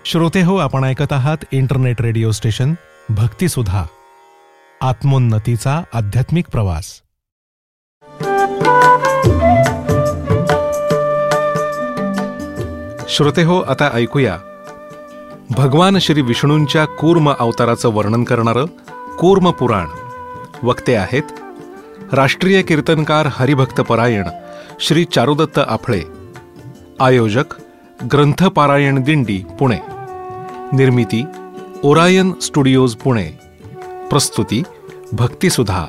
श्रोते हो, आपण ऐकत आहात इंटरनेट रेडिओ स्टेशन भक्तिसुधा, आत्मोन्नतीचा आध्यात्मिक प्रवास. श्रोते हो, आता ऐकूया भगवान श्री विष्णूंच्या कूर्म अवताराचं वर्णन करणारं कूर्म पुराण. वक्ते आहेत राष्ट्रीय कीर्तनकार हरिभक्तपरायण श्री चारुदत्त आपळे. आयोजक ग्रंथपारायण दिंडी पुणे. निर्मिती ओरायन स्टुडिओज पुणे. प्रस्तुती भक्तिसुधा.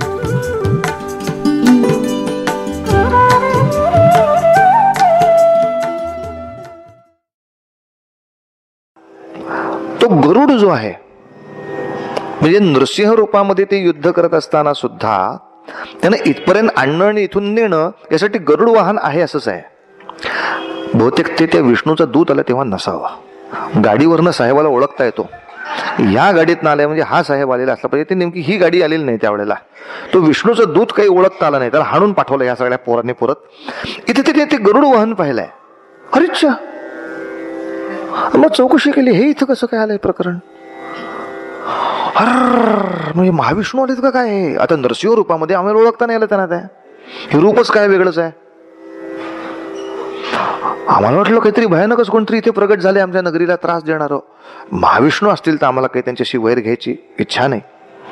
तो गरुड जो आहे, म्हणजे नृसिंह रूपामध्ये ते युद्ध करत असताना सुद्धा त्यानं इथपर्यंत आणणं आणि इथून नेणं यासाठी गरुड वाहन आहे असंच आहे. बहुतेक ते त्या विष्णूचा दूत आला तेव्हा नसावा. गाडीवरनं साहेबाला ओळखता येतो, या गाडीत आलाय म्हणजे हा साहेब आलेला असला पाहिजे. ते नेमकी ही गाडी आलेली नाही त्यावेळेला. तो विष्णूचा दूत काही ओळखता आला नाही, त्याला हाणून पाठवलं या सगळ्या पोरांनी परत. इथे ते गरुड वाहन पाहिलंय. अरेच्छा, मग चौकशी केली, हे इथं कसं काय आलंय प्रकरण? म्हणजे महाविष्णू आलेत का काय? आता नरसिंह रूपामध्ये आम्हाला ओळखता नाही आलं त्यांना. त्या हे रूपच काय वेगळंच आहे. आम्हाला वाटलं काहीतरी भयानकच कोणतरी इथे प्रगट झाले, आमच्या नगरीला त्रास देणार. महाविष्णू असतील तर आम्हाला काही त्यांच्याशी वैर घ्यायची इच्छा नाही.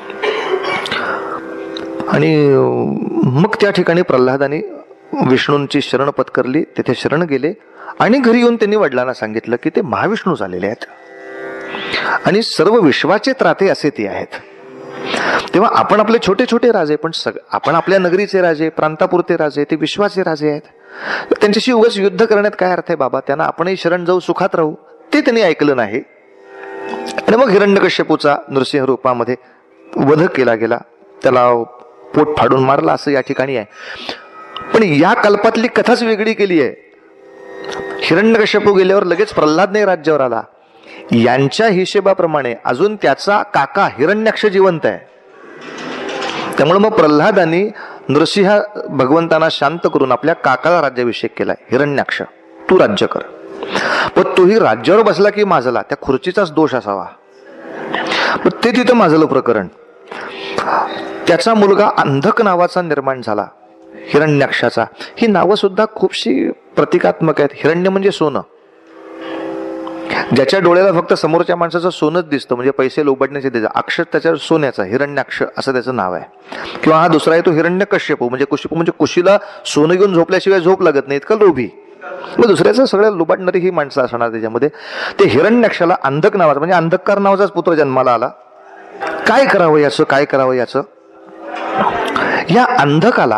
आणि मग त्या ठिकाणी प्रल्हादाने विष्णूंची शरण पत्करली, तिथे शरण गेले आणि घरी येऊन त्यांनी वडिलांना सांगितलं की ते महाविष्णू झालेले आहेत आणि सर्व विश्वाचे त्राते असे ते आहेत. तेव्हा आपण आपले छोटे छोटे राजे, पण आपण आपल्या नगरीचे राजे, प्रांतापुरते राजे, ते विश्वाचे राजे आहेत. त्यांच्याशी उगाच युद्ध करण्यात काय अर्थ आहे बाबा? त्यांना आपणही शरण जाऊ, सुखात राहू. ते त्यांनी ऐकलं नाही आणि मग हिरण्यकश्यपूचा नृसिंह रूपामध्ये वध केला गेला, त्याला पोट फाडून मारला, असं या ठिकाणी आहे. पण या कल्पातली कथाच वेगळी केली आहे. हिरण्यकश्यपू गेल्यावर लगेच प्रल्हाद नाही राज्यावर आला. यांच्या हिशेबाप्रमाणे अजून त्याचा काका हिरण्याक्ष जिवंत आहे. त्यामुळे मग प्रल्हादांनी नृसिंह भगवंतांना शांत करून आपल्या काकाला राज्याभिषेक केलाय. हिरण्याक्ष, तू राज्य कर. पण तोही राज्यावर बसला की माजला, त्या खुर्चीचाच दोष असावा. पण ते तिथं माजलं प्रकरण. त्याचा मुलगा अंधक नावाचा निर्माण झाला, हिरण्याक्षाचा. ही नावं सुद्धा खूपशी प्रतिकात्मक आहेत. हिरण्य म्हणजे सोनं. ज्याच्या डोळ्याला फक्त समोरच्या माणसाचं सोनच दिसतं, म्हणजे पैसे लोबडण्याचे त्याचा अक्षर त्याच्या सोन्याचा, हिरण्याक्ष असं त्याचं नाव आहे. किंवा हा दुसरा आहे तो हिरण्यकश्यपू, म्हणजे कुशीला सोनं घेऊन झोपल्याशिवाय झोप लागत नाही इतकं लोभी. मग दुसऱ्याचं सगळ्या लोबाडणारी ही माणसं असणार त्याच्यामध्ये. ते हिरण्याक्षाला अंधक नावाचा, म्हणजे अंधकार नावाचाच पुत्र जन्माला आला. काय करावं याचं, काय करावं याचं? या अंधकाला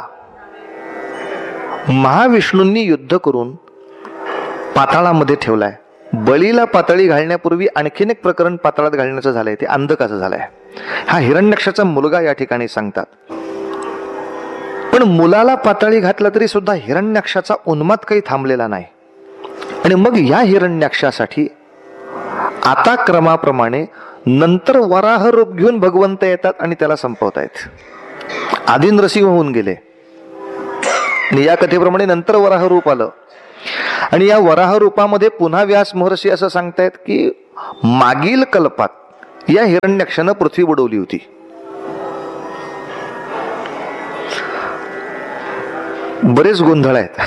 महाविष्णूंनी युद्ध करून पाताळामध्ये ठेवलाय. बळीला पाताळी घालण्यापूर्वी आणखीन एक प्रकरण पाताळात घालण्याचं झालंय, ते अंधकाचं झालंय. हा हिरण्याक्षाचा मुलगा या ठिकाणी सांगतात. पण मुलाला पाताळी घातला तरी सुद्धा हिरण्याक्षाचा उन्माद काही थांबलेला नाही. आणि मग या हिरण्याक्षासाठी आता क्रमाप्रमाणे नंतर वराह रूप घेऊन भगवंत येतात आणि त्याला संपवतायत. आधी नृसिंह होऊन गेले आणि या कथेप्रमाणे नंतर वराह रूप आलं. आणि या वराह रूपामध्ये पुन्हा व्यास महर्षी असं सांगतायत की मागील कल्पात या हिरण्याक्षानं पृथ्वी बुडवली होती. बरेच गोंधळ आहेत.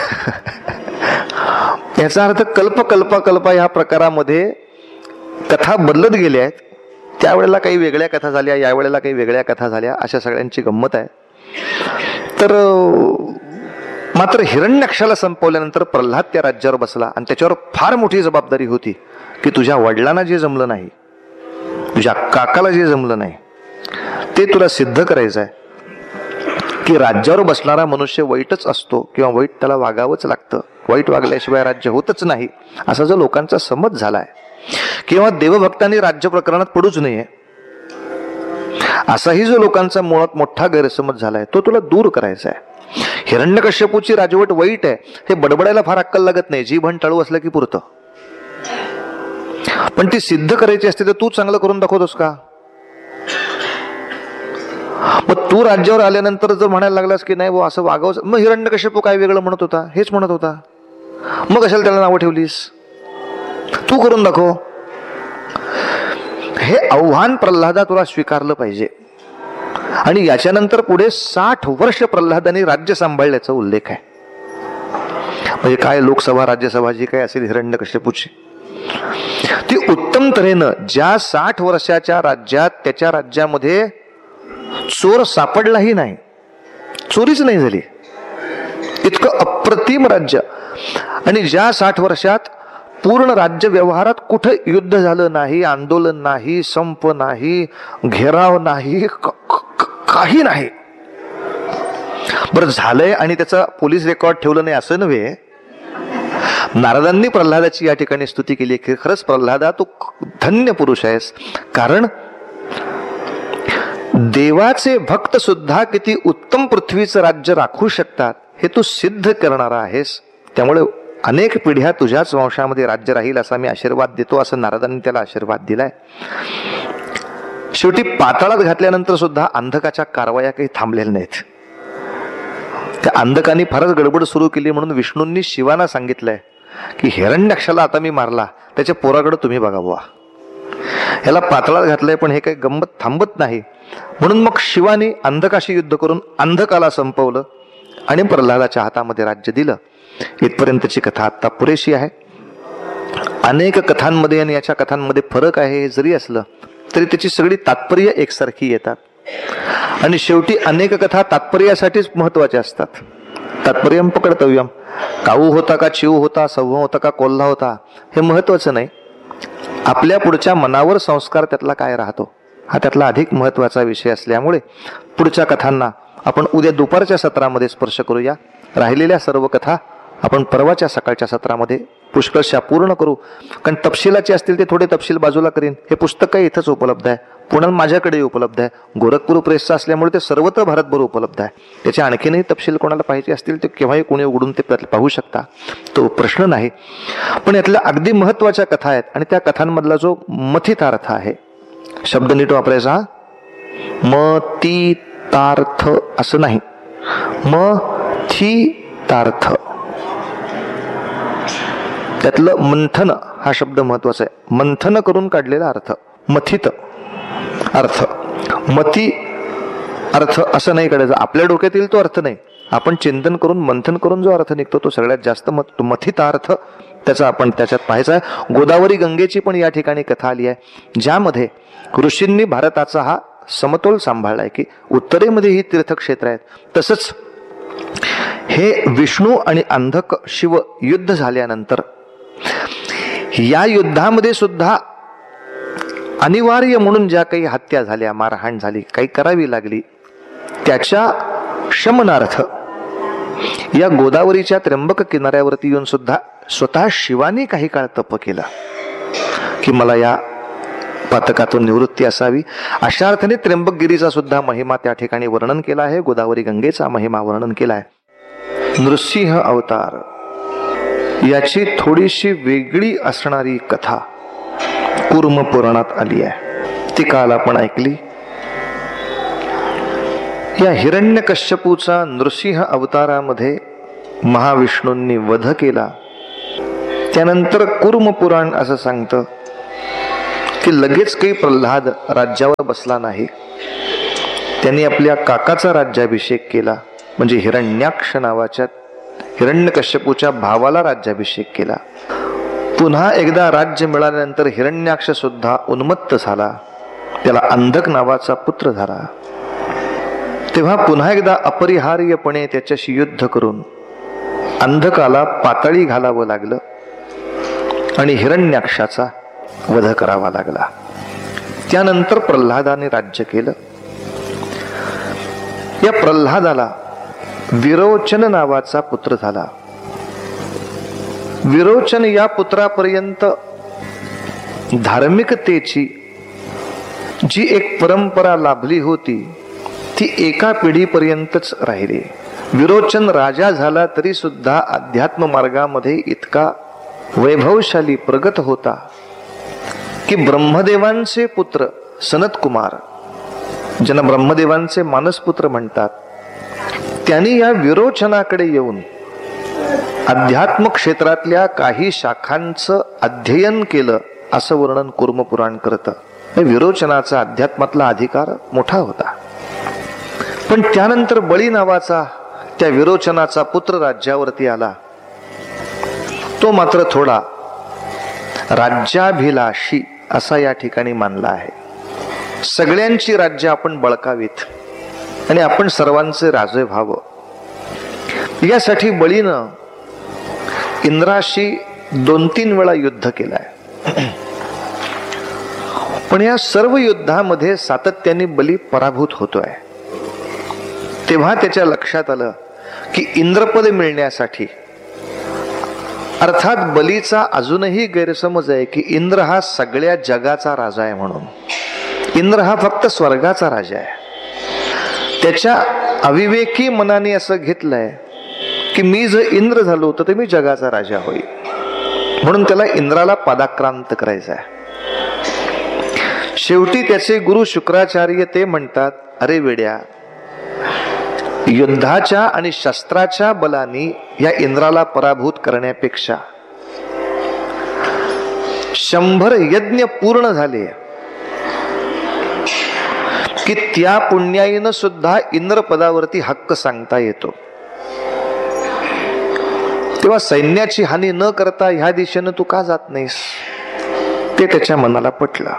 याचा अर्थ कल्पा या प्रकारामध्ये कथा बदलत गेल्या आहेत. त्यावेळेला काही वेगळ्या कथा झाल्या, यावेळेला काही वेगळ्या कथा झाल्या, अशा सगळ्यांची गंमत आहे. तर मात्र हिरण्याक्षाला संपवल्यानंतर प्रल्हाद त्या राज्यावर बसला आणि त्याच्यावर फार मोठी जबाबदारी होती की तुझ्या वडिलांना जे जमलं नाही, तुझ्या काकाला जे जमलं नाही, ते तुला सिद्ध करायचं आहे की राज्यावर बसणारा मनुष्य वाईटच असतो किंवा वाईट त्याला वागावंच लागतं, वाईट वागल्याशिवाय राज्य होतच नाही, असा जो लोकांचा समज झालाय. किंवा देवभक्तांनी राज्य प्रकरणात पडूच नये असाही जो लोकांचा मुळात मोठा गैरसमज झालाय, तो तुला दूर करायचा आहे. हिरण्यकश्यपूची राजवट वाईट आहे हे बडबडायला फार अक्कल लागत नाही, जी भण टाळू असलं की पुरतं. पण ती सिद्ध करायची असते तर तू चांगलं करून दाखवतोस का? मग तू राज्यावर आल्यानंतर जर म्हणायला लागलास की नाही असं वागावं, मग हिरण्यकश्यपू काय वेगळं म्हणत होता हेच म्हणत होता, मग कशाला त्याला नावं ठेवलीस? तू करून दाखव. हे आव्हान प्रल्हादा तुला स्वीकारलं पाहिजे. आणि याच्यानंतर पुढे 60 वर्ष प्रल्हादाने राज्य सांभाळल्याचा उल्लेख आहे. म्हणजे काय लोकसभा राज्यसभा जी काय असेल हिरण्यकश्यपूची, ती उत्तम तऱ्हेनं ज्या 60 वर्षाच्या राज्यात त्याच्या राज्यामध्ये चोर सापडलाही नाही, चोरीच नाही झाली, इतकं अप्रतिम राज्य. आणि ज्या 60 वर्षात पूर्ण राज्य व्यवहारात कुठं युद्ध झालं नाही, आंदोलन नाही, संप नाही, घेराव नाही, काही नाही. बरं झालंय आणि त्याचा पोलीस रेकॉर्ड ठेवलं नाही असं नव्हे. नारदांनी प्रल्हादाची या ठिकाणी स्तुती केली की खरंच प्रल्हादा तू धन्य पुरुष आहेस, कारण देवाचे भक्त सुद्धा किती उत्तम पृथ्वीचं राज्य राखू शकतात हे तू सिद्ध करणारा आहेस. त्यामुळे अनेक पिढ्या तुझ्याच वंशामध्ये राज्य राहील असा मी आशीर्वाद देतो, असं नारदांनी त्याला आशीर्वाद दिलाय. शेवटी पाताळात घातल्यानंतर सुद्धा अंधकाच्या कारवाया काही थांबलेल्या नाहीत. त्या अंधकानी फारच गडबड सुरू केली म्हणून विष्णूंनी शिवाना सांगितलंय की हिरण्याक्षाला आता मी मारला, त्याच्या पोराकडे तुम्ही बघा बुवा, ह्याला पाताळात घातलंय पण हे काही गंमत थांबत नाही. म्हणून मग शिवानी अंधकाशी युद्ध करून अंधकाला संपवलं आणि प्रल्हादाच्या हातामध्ये राज्य दिलं. इथपर्यंतची कथा आता पुरेशी आहे. अनेक कथांमध्ये आणि याच्या कथांमध्ये फरक आहे हे जरी असलं तरी त्याची सगळी तात्पर्य एकसारखी येतात. आणि शेवटी अनेक कथा तात्पर्यासाठीच महत्वाच्या असतात. तात्पर्यम पकडतव्यम, काऊ होता का चिऊ होता, सव्व होता का कोल्हा होता, हे महत्वाचं नाही. आपल्या पुढच्या मनावर संस्कार त्यातला काय राहतो हा त्यातला अधिक महत्वाचा विषय असल्यामुळे पुढच्या कथांना आपण उद्या दुपारच्या सत्रामध्ये स्पर्श करूया. राहिलेल्या सर्व कथा आपण परवाच्या सकाळच्या सत्रामध्ये पुष्कळशा पूर्ण करू. कारण तपशिलाचे असतील ते थोडे तपशील बाजूला करीन. हे पुस्तक काही इथंच उपलब्ध आहे, पुन्हा माझ्याकडे उपलब्ध आहे. गोरखपूर प्रेसचं असल्यामुळे ते सर्वत्र भारतभर उपलब्ध आहे. त्याचे आणखीनही तपशील कोणाला पाहिजे असतील ते केव्हाही कोणी उघडून ते पाहू शकता, तो प्रश्न नाही. पण यातल्या अगदी महत्वाच्या कथा आहेत आणि त्या कथांमधला जो मथितार्थ आहे, शब्द नीट वापरायचा, मतितार्थ असं नाही, मथितार्थ. त्यातलं मंथन हा शब्द महत्वाचा आहे. मंथन करून काढलेला अर्थ मथित अर्थ. मती अर्थ असं नाही काढायचं, आपल्या डोक्यातील तो अर्थ नाही. आपण चिंतन करून मंथन करून जो अर्थ निघतो तो सगळ्यात जास्त मथितार्थ त्याचा आपण त्याच्यात पाहायचा आहे. गोदावरी गंगेची पण या ठिकाणी कथा आली आहे, ज्यामध्ये ऋषींनी भारताचा हा समतोल सांभाळलाय की उत्तरेमध्ये ही तीर्थक्षेत्र आहेत. तसंच हे विष्णू आणि अंधक शिव युद्ध झाल्यानंतर या युद्धामध्ये सुद्धा अनिवार्य म्हणून ज्या काही हत्या झाल्या, मारहाण झाली, काही करावी लागली, त्याच्या शमनार्थ या गोदावरीच्या त्र्यंबक किनाऱ्यावरती येऊन सुद्धा स्वतः शिवानी काही काळ तप केला की मला या पातकातून निवृत्ती असावी. अशा अर्थाने त्र्यंबकगिरीचा सुद्धा महिमा त्या ठिकाणी वर्णन केला आहे. गोदावरी गंगेचा महिमा वर्णन केला आहे. नृसिंह अवतार याची थोडीशी वेगळी असणारी कथा कूर्म पुराणात आली आहे, ती काल आपण ऐकली. या हिरण्यकश्यपूचा नृसिंह अवतारामध्ये महाविष्णूंनी वध केला. त्यानंतर कूर्म पुराण असं सांगतं की लगेच काही प्रल्हाद राज्यावर बसला नाही. त्यांनी आपल्या काकाचा राज्याभिषेक केला, म्हणजे हिरण्याक्ष नावाच्या हिरण्यकश्यपूच्या भावाला राज्याभिषेक केला. पुन्हा एकदा राज्य मिळाल्यानंतर हिरण्याक्ष सुद्धा उन्मत्त झाला, त्याला अंधक नावाचा पुत्र झाला. तेव्हा पुन्हा एकदा अपरिहार्यपणे त्याच्याशी युद्ध करून अंधकाला पाताळी घालावं लागलं आणि हिरण्याक्षाचा वध करावा लागला. त्यानंतर प्रल्हादाने राज्य केलं. या प्रल्हादाला विरोचन नावाचा पुत्र झाला. विरोचन या पुत्रापर्यंत धार्मिकतेची जी एक परंपरा लाभली होती ती एका पिढीपर्यंतच राहिली. विरोचन राजा झाला तरी सुद्धा अध्यात्म मार्गामध्ये इतका वैभवशाली प्रगत होता की ब्रह्मदेवांचे पुत्र सनत कुमार, ज्यांना ब्रह्मदेवांचे मानसपुत्र म्हणतात, त्यांनी या विरोचनाकडे येऊन अध्यात्म क्षेत्रातल्या काही शाखांचं अध्ययन केलं असं वर्णन कूर्म पुराण करतं. विरोचनाचा अध्यात्मातला अधिकार मोठा होता. पण त्यानंतर बळी नावाचा त्या विरोचनाचा पुत्र राज्यावरती आला. तो मात्र थोडा राज्याभिलाषी असा या ठिकाणी मानला आहे. सगळ्यांची राज्य आपण बळकावीत आणि आपण सर्वांचे राजे व्हावं, यासाठी बळीनं इंद्राशी 2-3 वेळा युद्ध केलंय. पण या सर्व युद्धामध्ये सातत्याने बली पराभूत होतोय. तेव्हा त्याच्या लक्षात आलं की इंद्रपद मिळण्यासाठी, अर्थात बलीचा अजूनही गैरसमज आहे की इंद्र हा सगळ्या जगाचा राजा आहे म्हणून. इंद्र हा फक्त स्वर्गाचा राजा आहे. त्याच्या अविवेकी मनाने असं घेतलंय की मी जर इंद्र झालो तर मी जगाचा राजा होईल, म्हणून त्याला इंद्राला पादाक्रांत करायचा आहे. शेवटी त्याचे गुरु शुक्राचार्य ते म्हणतात, अरे वेड्या, युद्धाच्या आणि शस्त्राच्या बलाने या इंद्राला पराभूत करण्यापेक्षा 100 यज्ञ पूर्ण झाले की त्या पुण्याईनं सुद्धा इंद्र पदावरती हक्क सांगता येतो. तेव्हा सैन्याची हानी न करता ह्या दिशेनं तू का जात नाहीस, ते त्याच्या मनाला पटलं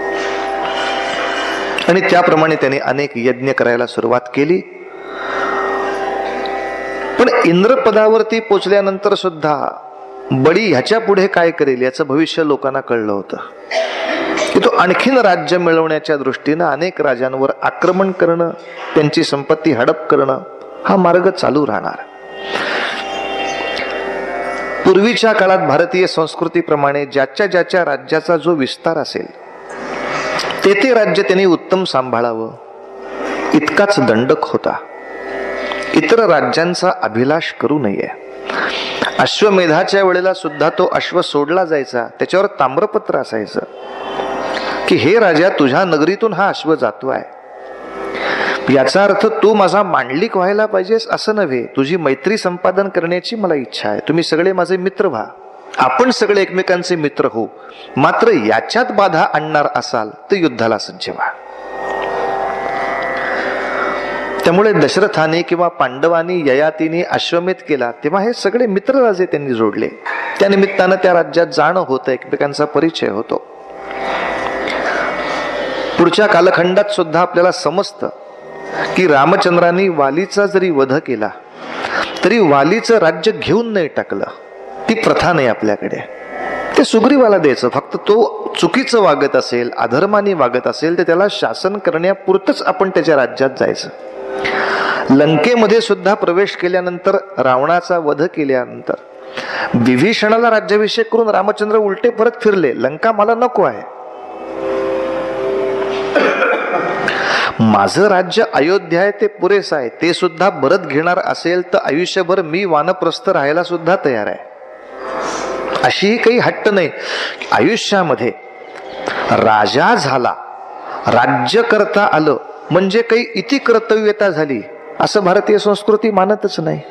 आणि त्याप्रमाणे त्याने अनेक यज्ञ करायला सुरुवात केली. पण इंद्रपदावरती पोचल्यानंतर सुद्धा बळी ह्याच्या पुढे काय करेल याचं भविष्य लोकांना कळलं होतं की तो आणखीन राज्य मिळवण्याच्या दृष्टीनं अनेक राजांवर आक्रमण करणं, त्यांची संपत्ती हडप करणं हा मार्ग चालू राहणार. पूर्वीच्या काळात भारतीय संस्कृतीप्रमाणे ज्याच्या ज्याच्या राज्याचा जो विस्तार असेल ते राज्य त्यांनी उत्तम सांभाळावं इतकाच दंडक होता. इतर राज्यांचा अभिलाष करू नये. अश्वमेधाच्या वेळेला सुद्धा तो अश्व सोडला जायचा, त्याच्यावर ताम्रपत्र असायचं की हे राजा, तुझ्या नगरीतून हा अश्व जातोय. याचा अर्थ तू माझा मांडलिक व्हायला पाहिजेस असं नव्हे, तुझी मैत्री संपादन करण्याची मला इच्छा आहे. तुम्ही सगळे माझे मित्र व्हा, आपण सगळे एकमेकांचे मित्र हो. मात्र याच्यात बाधा आणणार असाल तर युद्धाला सज्ज व्हा. त्यामुळे दशरथाने किंवा पांडवांनी ययातीने अश्वमेध केला तेव्हा हे सगळे मित्र राजे त्यांनी जोडले. त्या निमित्तानं त्या राज्यात जाणं होतं, एकमेकांचा परिचय होतो. पुढच्या कालखंडात सुद्धा आपल्याला समजतं की रामचंद्रांनी वालीचा जरी वध केला तरी वालीचं राज्य घेऊन नाही टाकलं. ती प्रथा नाही आपल्याकडे. ते सुग्रीवाला द्यायचं. फक्त तो चुकीचं वागत असेल, अधर्माने वागत असेल तर त्याला शासन करण्यापुरतच आपण त्याच्या राज्यात जायचं. लंकेमध्ये सुद्धा प्रवेश केल्यानंतर, रावणाचा वध केल्यानंतर विभीषणाला राज्याभिषेक करून रामचंद्र उलटे परत फिरले, लंका मला नको आहे, माझं राज्य अयोध्या आहे ते पुरेसं आहे. ते सुद्धा भरत घेणार असेल तर आयुष्यभर मी वानप्रस्थ राहायला सुद्धा तयार आहे. अशी काही हट्ट नाही. आयुष्यामध्ये राजा झाला, राज्य करता आलं म्हणजे काही इति कर्तव्यता झाली असं भारतीय संस्कृती मानतच नाही.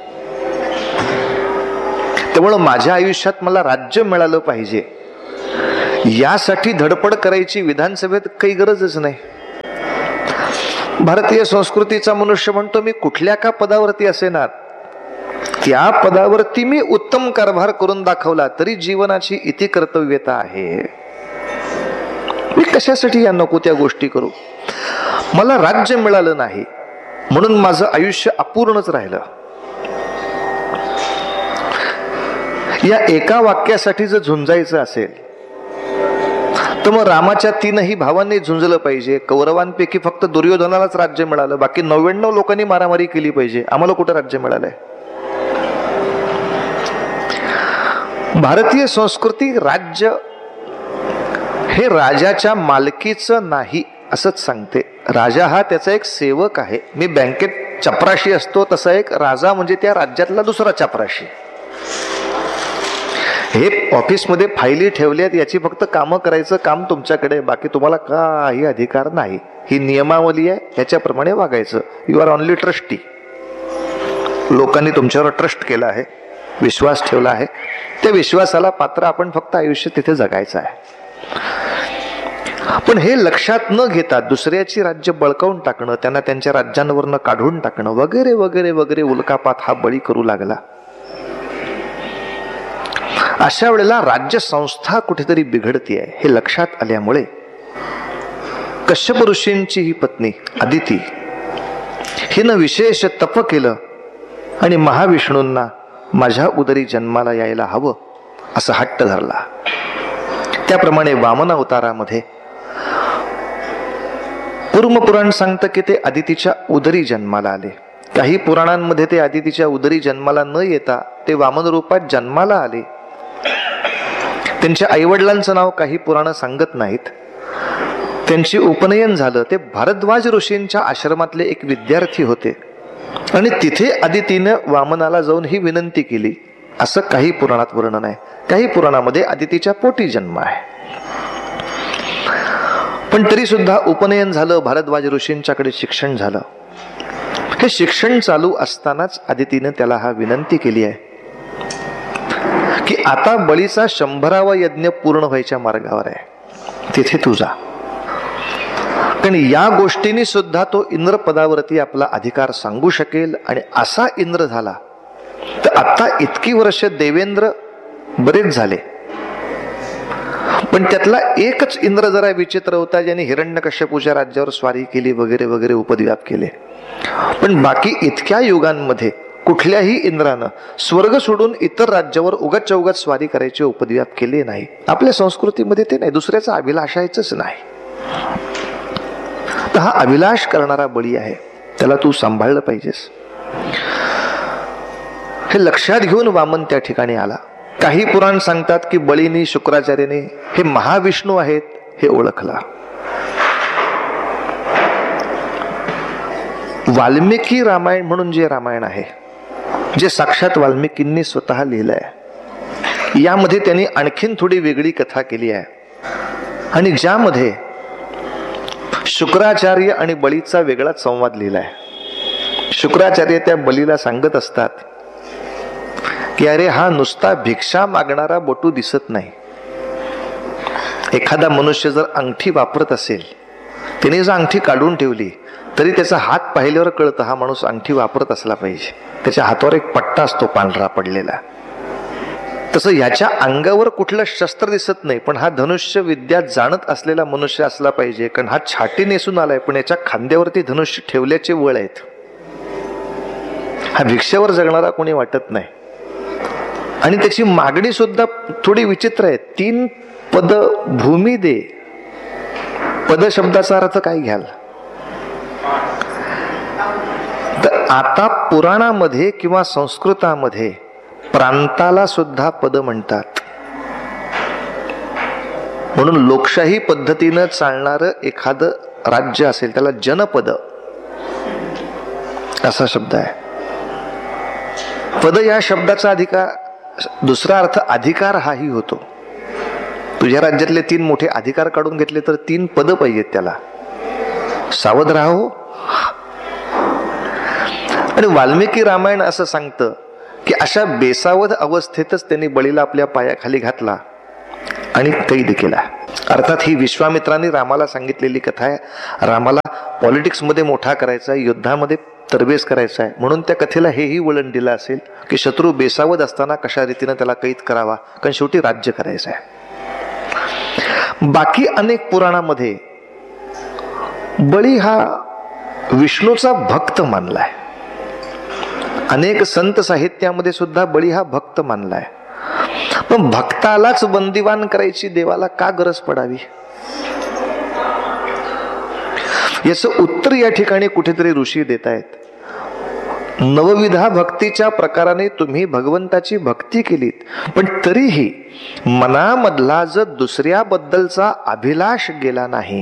त्यामुळं माझ्या आयुष्यात मला राज्य मिळालं पाहिजे यासाठी धडपड करायची विधानसभेत काही गरजच नाही. भारतीय संस्कृतीचा मनुष्य म्हणतो मी कुठल्या का पदावरती असेना, त्या पदावरती मी उत्तम कारभार करून दाखवला तरी जीवनाची इति कर्तव्यता आहे. मी कशासाठी या नको त्या गोष्टी करू. मला राज्य मिळालं नाही म्हणून माझं आयुष्य अपूर्णच राहिलं. या एका वाक्यासाठी जर झुंजायचं असेल तर मग रामाच्या 3ही भावांनी झुंजलं पाहिजे. कौरवांपैकी फक्त दुर्योधनालाच राज्य मिळालं, बाकी 99 लोकांनी मारामारी केली पाहिजे. आम्हाला कुठं राज्य मिळालंय. भारतीय संस्कृती राज्य हे राजाच्या मालकीचं नाही असंच सांगते. राजा हा त्याचा एक सेवक आहे. मी बँकेत चपराशी असतो तसा एक राजा म्हणजे त्या राज्यातला दुसरा चपराशी. हे ऑफिसमध्ये फायली ठेवल्यात याची फक्त कामं करायचं काम तुमच्याकडे, बाकी तुम्हाला काही अधिकार नाही. ही नियमावली आहे, याच्याप्रमाणे वागायचं. You R only trustee. लोकांनी तुमच्यावर ट्रस्ट केला आहे, विश्वास ठेवला आहे, त्या विश्वासाला पात्र आपण फक्त आयुष्य तिथे जगायचं आहे. पण हे लक्षात न घेता दुसऱ्याची राज्य बळकावून टाकणं, त्यांना त्यांच्या राज्यांवरनं काढून टाकणं वगैरे वगैरे वगैरे उल्कापात हा बळी करू लागला. अशा वेळेला राज्य संस्था कुठेतरी बिघडतीये हे लक्षात आल्यामुळे कश्यप ऋषींची ही पत्नी अदिती हिनं विशेष तप केलं आणि महाविष्णूंना माझ्या उदरी जन्माला यायला हवं असं हट्ट धरला. त्याप्रमाणे वामन अवतारामध्ये पूर्व पुराण सांगतं की ते अदितीच्या उदरी जन्माला आले. काही पुराणांमध्ये ते अदितीच्या उदरी जन्माला न येता ते वामन रूपात जन्माला आले. त्यांच्या आईवडिलांचं नाव काही पुराण सांगत नाहीत. त्यांचे उपनयन झालं. ते भारद्वाज ऋषींच्या आश्रमातले एक विद्यार्थी होते आणि तिथे अदितीनं वामनाला जाऊन ही विनंती केली असं काही पुराणात वर्णन आहे. काही पुराणामध्ये अदितीच्या पोटी जन्म आहे. पण तरी सुद्धा उपनयन झालं, भारद्वाज ऋषींच्याकडे शिक्षण झालं. हे शिक्षण चालू असतानाच अदितीनं त्याला हा विनंती केली आहे की आता बळीचा 100वा यज्ञ पूर्ण व्हायच्या मार्गावर आहे, तिथे तू जा. कारण या गोष्टींनी सुद्धा तो इंद्र पदावरती आपला अधिकार सांगू शकेल. आणि असा इंद्र झाला तर आता इतकी वर्ष देवेंद्र बरेच झाले, पण त्यातला एकच इंद्र जरा विचित्र होता ज्याने हिरण्यकश्यपूच्या राज्यावर स्वारी केली वगैरे वगैरे उपद्व्याप केले. पण बाकी इतक्या युगांमध्ये कुठल्याही इंद्रानं स्वर्ग सोडून इतर राज्यावर उगाच चौगाच स्वारी करायचे उपद्व्याप केले नाही. आपल्या संस्कृतीमध्ये ते नाही, दुसऱ्याचा अभिलाषायचंच नाही. तर हा अभिलाष करणारा बळी आहे, त्याला तू सांभाळलं पाहिजेस. हे लक्षात घेऊन वामन त्या ठिकाणी आला. काही पुराण सांगतात की बळीनी शुक्राचार्याने हे महाविष्णू आहेत हे ओळखला. वाल्मिकी रामायण म्हणून जे रामायण आहे, जे साक्षात वाल्मिकींनी स्वतः लिहिलंय, यामध्ये त्यांनी आणखीन थोडी वेगळी कथा केली आहे आणि ज्यामध्ये शुक्राचार्य आणि बळीचा वेगळाच संवाद लिहिलाय. शुक्राचार्य त्या बळीला सांगत असतात की अरे हा नुसता भिक्षा मागणारा बटू दिसत नाही. एखादा मनुष्य जर अंगठी वापरत असेल, त्याने जर अंगठी काढून ठेवली तरी त्याचा हात पाहिल्यावर कळतं हा माणूस अंगठी वापरत असला पाहिजे. त्याच्या हातावर एक पट्टा असतो पांढरा पडलेला. तसं ह्याच्या अंगावर कुठलं शस्त्र दिसत नाही, पण हा धनुष्य विद्या जाणत असलेला मनुष्य असला पाहिजे. कारण हा छाटी नेसून आलाय पण याच्या खांद्यावरती धनुष्य ठेवल्याचे वळ आहेत. हा भिक्षेवर जगणारा कोणी वाटत नाही. आणि त्याची मागणी सुद्धा थोडी विचित्र आहे. 3 पद भूमी दे. पद शब्दाचा अर्थ काय घ्याल तर आता पुराणामध्ये किंवा संस्कृतामध्ये प्रांताला सुद्धा पद म्हणतात. म्हणून लोकशाही पद्धतीनं चालणारं एखादं राज्य असेल त्याला जनपद असा शब्द आहे. पद या शब्दाचा दुसरा अर्थ अधिकार हाही होतो. तुझ्या राज्यातले 3 मोठे अधिकार काढून घेतले तर 3 पद पाहिजेत त्याला. सावध राहो. आणि वाल्मिकी रामायण असं सांगतं की अशा बेसावध अवस्थेतच त्यांनी बळीला आपल्या पायाखाली घातला आणि कैद केला. अर्थात ही विश्वामित्रांनी रामाला सांगितलेली कथा आहे. रामाला पॉलिटिक्स मध्ये मोठा करायचा आहे, युद्धामध्ये तरबेज करायचा आहे, म्हणून त्या कथेला हेही वळण दिलं असेल की शत्रू बेसावध असताना कशा रीतीनं त्याला कैद करावा, कारण शेवटी राज्य करायचं आहे. बाकी अनेक पुराणामध्ये बळी हा विष्णूचा भक्त मानलाय. अनेक संत साहित्यामध्ये सुद्धा बळी हा भक्त मानलाय. पण भक्तालाच बंदिवान करायची देवाला का गरज पडावी, याचं उत्तर या ठिकाणी कुठेतरी ऋषी देत आहेत. नवविधा भक्तीच्या प्रकाराने तुम्ही भगवंताची भक्ती केलीत, पण तरीही मनामधला जर दुसऱ्याबद्दलचा अभिलाष गेला नाही,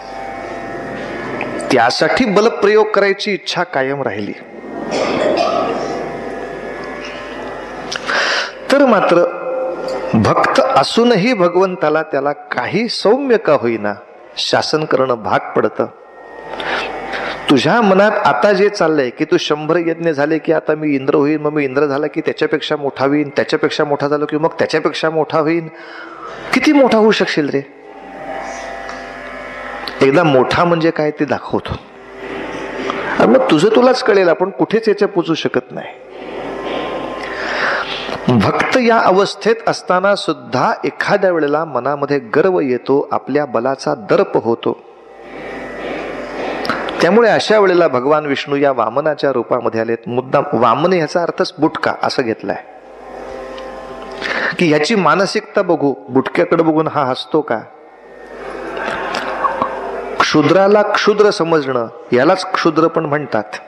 त्यासाठी बलप्रयोग करायची इच्छा कायम राहिली, तर मात्र भक्त असूनही भगवंताला त्याला काही सौम्य का होईना शासन करणं भाग पडतं. तुझ्या मनात आता जे चाललंय की तू 100 यज्ञ झाले की आता मी इंद्र होईन, मग मी इंद्र झाला की त्याच्यापेक्षा मोठा होईन, त्याच्यापेक्षा मोठा झालो की मग त्याच्यापेक्षा मोठा होईन. किती मोठा होऊ शकशील रे? एकदा मोठा म्हणजे काय ते दाखवतो. आणि मग तुझं तुलाच कळेल, आपण कुठेच याच्या पोचू शकत नाही. भक्त या अवस्थेत असताना सुद्धा एखाद्या वेळेला मनामध्ये गर्व येतो, आपल्या बलाचा दर्प होतो. त्यामुळे अशा वेळेला भगवान विष्णू या वामनाच्या रूपामध्ये आलेत. मुद्दाम वामन ह्याचा अर्थच बुटका असं घेतलाय, की ह्याची मानसिकता बघू. बुटक्याकडे बघून हा हसतो का? क्षुद्राला क्षुद्र समजणं यालाच क्षुद्र पण म्हणतात.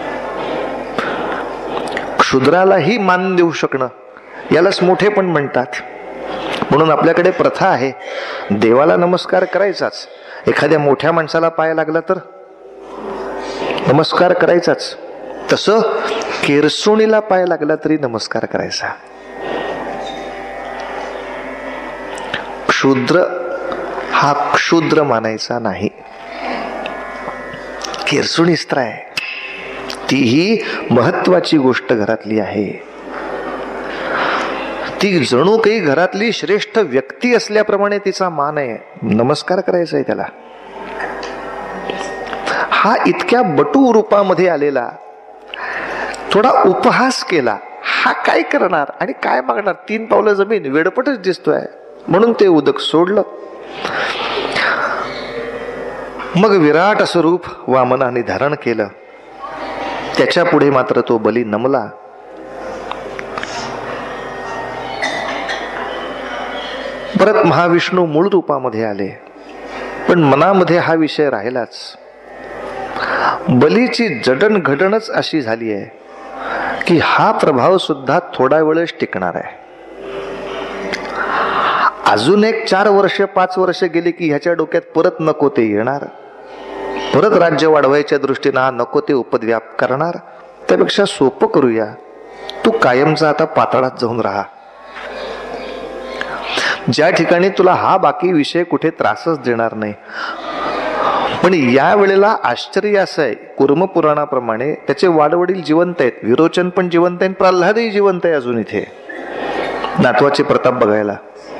क्षुद्रालाही मान देऊ शकणं यालाच मोठे पण म्हणतात. म्हणून आपल्याकडे प्रथा आहे, देवाला नमस्कार करायचाच, एखाद्या मोठ्या माणसाला पाय लागला तर नमस्कार करायचाच. तसं केरसुणीला पाय लागला तरी नमस्कार करायचा. क्षुद्र हा क्षुद्र मानायचा नाही. केरसुणी स्त्री आहे, तीही महत्वाची गोष्ट घरातली आहे. ती जणू काही घरातली श्रेष्ठ व्यक्ती असल्याप्रमाणे तिचा मान आहे, नमस्कार करायचा आहे त्याला. हा इतक्या बटू रूपामध्ये आलेला, थोडा उपहास केला. हा काय करणार आणि काय मागणार? 3 पावलं जमीन, वेडपटच दिसतोय. म्हणून ते उदक सोडलं. मग विराट असं रूप वामनाने धारण केलं. त्याच्या पुढे मात्र तो बली नमला. परत महाविष्णू मूळ रूपामध्ये आले, पण मनामध्ये हा विषय राहिलाच. बलीची जडणघडणच अशी झाली आहे की हा प्रभाव सुद्धा थोडा वेळच टिकणार आहे. अजून एक 4 वर्ष 5 वर्ष गेली की ह्याच्या डोक्यात परत नको ते येणार. परत राज्य वाढवायच्या दृष्टीनं हा नको ते उपद्व्याप करणार. त्यापेक्षा सोपं करूया, तू कायमचा आता पाताळात जाऊन राहा. ज्या ठिकाणी तुला हा बाकी विषय कुठे त्रासच देणार नाही. पण या वेळेला आश्चर्य असं आहे, कुर्म पुराणाप्रमाणे त्याचे वाडवडील जिवंत आहेत, विरोचन पण जिवंत आहे, प्रल्हादही जिवंत आहे अजून इथे नातवाचे प्रताप बघायला.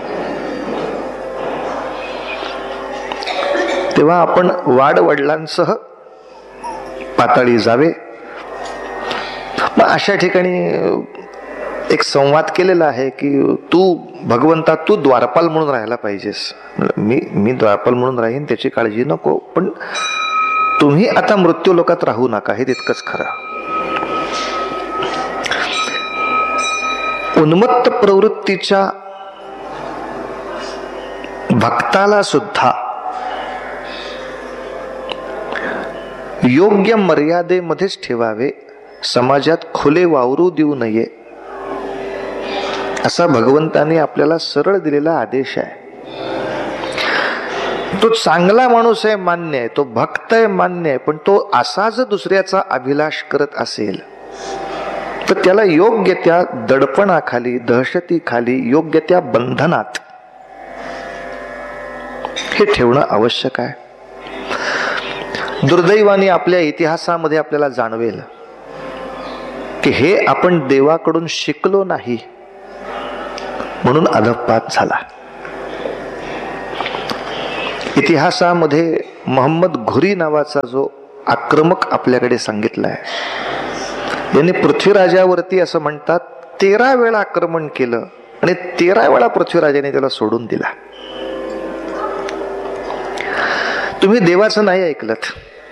तेव्हा आपण वाडवडिलांसह पाताळी जावे. मग अशा ठिकाणी एक संवाद केलेला आहे की तू भगवंता, तू द्वारपाल म्हणून राहायला पाहिजेस. मी द्वारपाल म्हणून राहीन, त्याची काळजी नको, पण तुम्ही आता मृत्यू लोकात राहू नका, हे तितकंच खरं. उन्मत्त प्रवृत्तीच्या भक्ताला सुद्धा योग्य मर्यादेमध्येच ठेवावे, समाजात खुले वावरू देऊ नये, असा भगवंताने आपल्याला सरळ दिलेला आदेश आहे. तो चांगला माणूस आहे मान्य आहे, तो भक्त आहे मान्य आहे, पण तो असा जर दुसऱ्याचा अभिलाष करत असेल तर त्याला योग्य त्या दडपणाखाली, दहशतीखाली, योग्य त्या बंधनात हे ठेवणं आवश्यक आहे. दुर्दैवाने आपल्या इतिहासामध्ये आपल्याला जाणवेल की हे आपण देवाकडून शिकलो नाही म्हणून अधःपात झाला. इतिहासामध्ये मोहम्मद घुरी नावाचा जो आक्रमक आपल्याकडे सांगितलाय, यांनी पृथ्वीराजावरती असं म्हणतात 13 वेळा आक्रमण केलं आणि 13 वेळा पृथ्वीराजाने त्याला सोडून दिला. तुम्ही देवाचं नाही ऐकलत.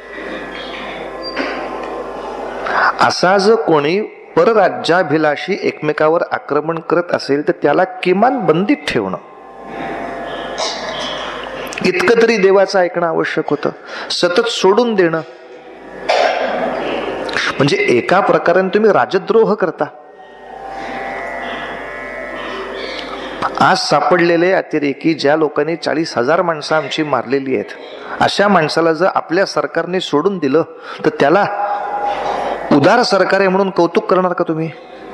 असा जर कोणी परराज्याभिलाषी एकमेकावर आक्रमण करत असेल तर त्याला किमान बंदीत ठेवणं, इतकं तरी देवाचं ऐकणं आवश्यक होतं. सतत सोडून देणं म्हणजे एका प्रकाराने तुम्ही राजद्रोह करता. आज सापडलेले अतिरेकी, ज्या लोकांनी 40,000 माणसं आमची मारलेली आहेत, अशा माणसाला जर आपल्या सरकारने सोडून दिलं तर त्याला उदार सरकार आहे म्हणून कौतुक करणार का तुम्ही?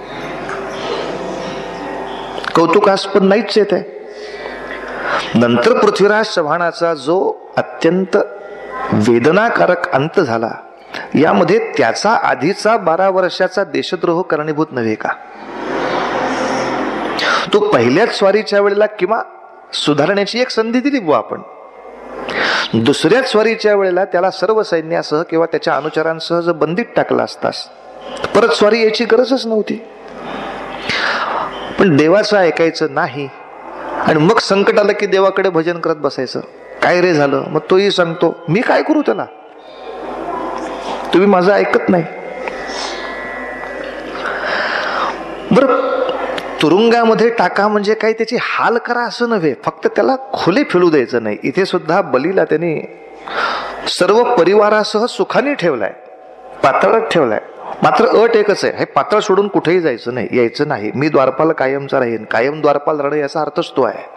कौतुकास्पद नाहीच येत आहे. नंतर पृथ्वीराज चव्हाणाचा जो अत्यंत वेदनाकारक अंत झाला, यामध्ये त्याचा आधीचा 12 वर्षाचा देशद्रोह कारणीभूत नव्हे का? तो पहिल्याच स्वारीच्या वेळेला किंवा सुधारण्याची एक संधी दिली बुवा आपण. दुसऱ्याच स्वारीच्या वेळेला त्याला सर्व सैन्यासह किंवा त्याच्या अनुचरांसह जर बंदीत टाकला असतास परत स्वारी याची गरजच नव्हती. पण देवाचं ऐकायचं नाही आणि मग संकट आलं की देवाकडे भजन करत बसायचं. काय रे झालं? मग तोही सांगतो मी काय करू त्याला, तुम्ही माझं ऐकत नाही. बरं, तुरुंगामध्ये टाका म्हणजे काही त्याची हाल करा असं नव्हे, फक्त त्याला खुले फिरू द्यायचं नाही. इथे सुद्धा बलीला त्यांनी सर्व परिवारासह सुखाने ठेवलाय, पातळात ठेवलाय. मात्र अट एकच आहे, हे पातळ सोडून कुठेही जायचं नाही, यायचं नाही. मी द्वारपाल कायमचा राहीन. कायम द्वारपाल राहणं याचा अर्थच तो आहे.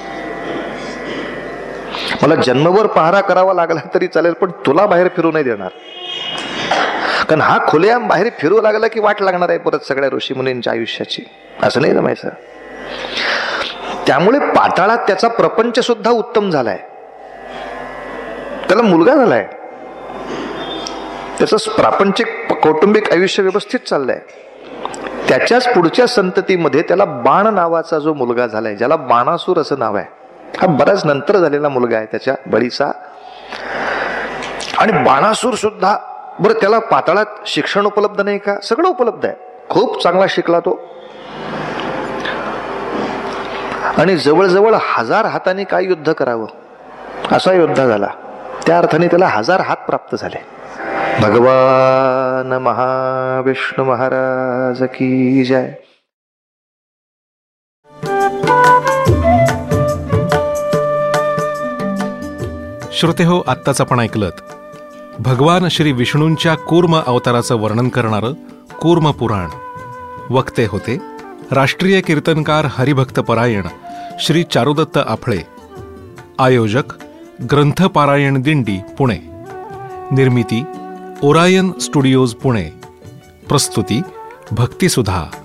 मला जन्मभर पहारा करावा लागला तरी चालेल, पण तुला बाहेर फिरू नाही देणार. कारण हा खुलेआम बाहेर फिरू लागला की वाट लागणार आहे परत सगळ्या ऋषीमुनींच्या आयुष्याची. असं नाही जमायचं. त्यामुळे पाताळात त्याचा प्रपंच सुद्धा उत्तम झालाय. त्याला मुलगा झालाय, त्याचं प्रापंचिक कौटुंबिक आयुष्य व्यवस्थित चाललंय. त्याच्याच पुढच्या संततीमध्ये त्याला बाण नावाचा जो मुलगा झालाय, ज्याला बाणासूर असं नाव आहे, हा बराच नंतर झालेला मुलगा आहे त्याच्या बळीचा. आणि बाणासूर सुद्धा, बरं त्याला पाताळात शिक्षण उपलब्ध नाही का? सगळं उपलब्ध आहे. खूप चांगला शिकला तो आणि जवळजवळ 1000 हातांनी काय युद्ध करावं असा योद्धा झाला. त्या अर्थाने त्याला 1000 हात प्राप्त झाले. भगवान महाविष्णू महाराज की जय. श्रोते हो, आत्ताच आपण ऐकलत भगवान श्री विष्णूंच्या कूर्म अवताराचं वर्णन करणारं कूर्म पुराण. वक्ते होते राष्ट्रीय कीर्तनकार हरिभक्त परायण श्री चारुदत्त आफळे. आयोजक ग्रंथपारायण दिंडी पुणे. निर्मिती ओरायन स्टुडिओज पुणे. प्रस्तुती भक्तिसुधा.